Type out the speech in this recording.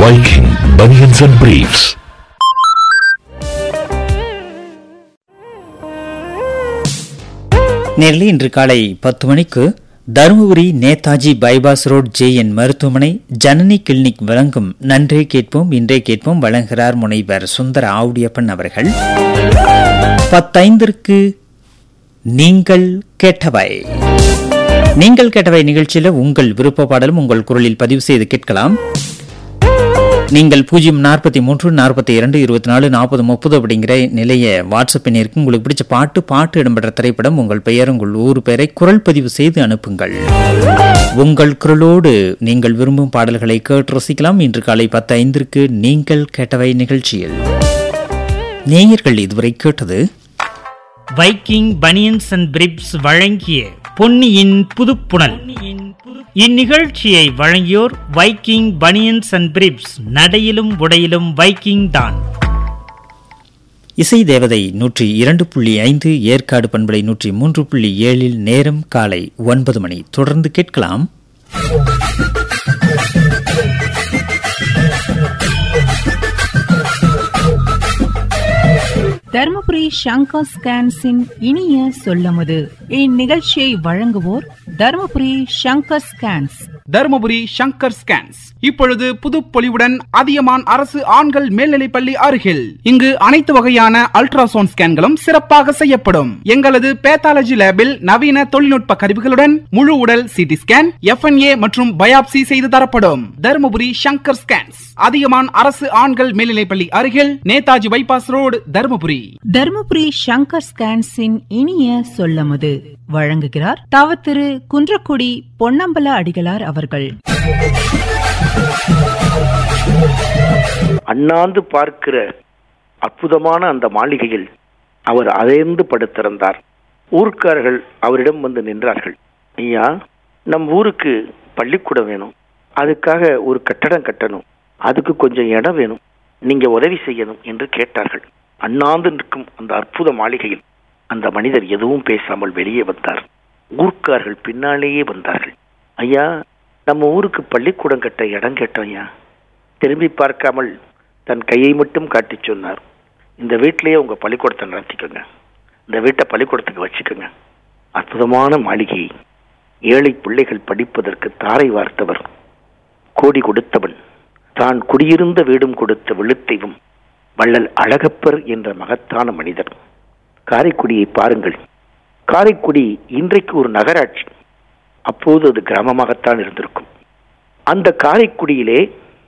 Viking Bunions and Briefs. நேரில் இன்று காலை 10 மணிக்கு Dharmapuri Netaji bypass road JN மருத்துவமனை ஜனனி கிளினிக் வழங்கும் நன்றே கேட்போம் இன்றே கேட்போம் வழங்குகிறார் முனைவர் சுந்தர ஆவுடியப்பன் அவர்கள். 10:05 நீங்கள் கேட்டவை நிகழ்ச்சியில் உங்கள் விருப்ப பாடலும் உங்கள் குரலில் பதிவு செய்து கேட்கலாம். நீங்கள் 043 42 24 40 30 அப்படிங்கிற நிலைய வாட்ஸ்அப் எண்ணிற்கு உங்களுக்கு பிடிச்ச பாட்டு இடம்பெற்ற திரைப்படம், உங்கள் பெயர், உங்கள் ஊர் பெயரை குரல் பதிவு செய்து அனுப்புங்கள். உங்கள் குரலோடு நீங்கள் விரும்பும் பாடல்களை கேட்டு ரசிக்கலாம். இன்று காலை 10:05 நீங்கள் கேட்டவை நிகழ்ச்சியில் நேயர்கள் இதுவரை கேட்டது வைக்கிங் பனியன்ஸ் அண்ட் பிரிப்ஸ் வழங்கிய பொன்னியின் புதுப்புணல். இந்நிகழ்ச்சியை வழங்கியோர் வைக்கிங் பனியன்ஸ் அண்ட் பிரிப்ஸ், நடையிலும் உடையிலும் வைக்கிங் தான். இசை தேவதை 102.5 ஏற்காடு பண்பலை 103.7 நேரம் காலை 9 மணி. தொடர்ந்து கேட்கலாம். தர்மபுரி சங்கர் ஸ்கேன்ஸின் இனிய சொல்லமுது. இந்நிகழ்ச்சியை வழங்குவோர் தர்மபுரி சங்கர் ஸ்கேன்ஸ். தர்மபுரி சங்கர் ஸ்கேன்ஸ் இப்பொழுது புதுப்பொலிவுடன் அதியமான் அரசு ஆண்கள் மேல்நிலைப்பள்ளி அருகில். இங்கு அனைத்து வகையான அல்ட்ராசவுண்ட் ஸ்கேன்களும் சிறப்பாக செய்யப்படும். எங்களது பேத்தாலஜி லேபில் நவீன தொழில்நுட்ப கருவிகளுடன் முழு உடல் சிடி ஸ்கேன், FNA மற்றும் பயாப்சி செய்து தரப்படும். தர்மபுரி சங்கர் ஸ்கேன்ஸ், அதியமான் அரசு ஆண்கள் மேல்நிலைப்பள்ளி அருகில், நேதாஜி பைபாஸ் ரோடு, தர்மபுரி. தர்மபுரி சங்கர் ஸ்கேன்ஸின் இனிய சொல்லமுது வழங்குகிறார் தவ திரு குன்றக்குடி பொன்னம்பல அடிகளார் அவர்கள். அண்ணாந்து பார்க்கிற அற்புதமான அந்த மாளிகையில் அவர் அதைந்து படுத்திருந்தார். ஊர்க்காரர்கள் அவரிடம் வந்து நின்றார்கள். ஐயா, நம் ஊருக்கு பள்ளிக்கூடம் வேணும், அதுக்காக ஒரு கட்டடம் கட்டணும், அதுக்கு கொஞ்சம் இடம் வேணும், நீங்க உதவி செய்யணும் என்று கேட்டார்கள். அண்ணாந்து நிற்கும் அந்த அற்புத மாளிகையில் அந்த மனிதர் எதுவும் பேசாமல் வெளியே வந்தார். ஊர்க்காரர்கள் பின்னாலேயே வந்தார்கள். ஐயா, நம்ம ஊருக்கு பள்ளிக்கூடம் கட்ட இடம் கேட்டோம் ஐயா. திரும்பி பார்க்காமல் தன் கையை மட்டும் காட்டி சொன்னார், இந்த வீட்டிலேயே உங்க பள்ளிக்கூடத்தை நடத்திக்கோங்க, இந்த வீட்டை பள்ளிக்கூடத்துக்கு வச்சுக்கோங்க. அற்புதமான மாளிகை, ஏழை பிள்ளைகள் படிப்பதற்கு தாரை வார்த்தவர், கோடி கொடுத்தவன், தான் குடியிருந்த வீடும் கொடுத்த விழுத்தைவும் வள்ளல் அழகப்பர் என்ற மகத்தான மனிதர். காரைக்குடியை பாருங்கள். காரைக்குடி இன்றைக்கு ஒரு நகராட்சி, அப்போது அது கிராமமாகத்தான் இருந்திருக்கும். அந்த காரைக்குடியிலே